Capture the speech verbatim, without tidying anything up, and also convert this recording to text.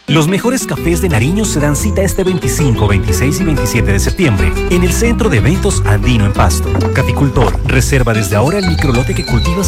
Los mejores cafés de Nariño se dan cita este veinticinco, veintiséis y veintisiete de septiembre en el Centro de Eventos Andino en Pasto. Caficultor, reserva desde ahora el microlote que cultivas